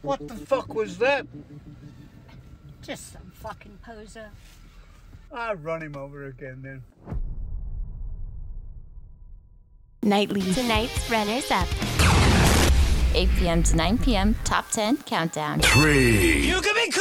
What the fuck was that? Just some fucking poser. I'll run him over again then. Nightly. Tonight's runners up. 8 p.m. to 9 p.m. Top 10 Countdown. 3. You can be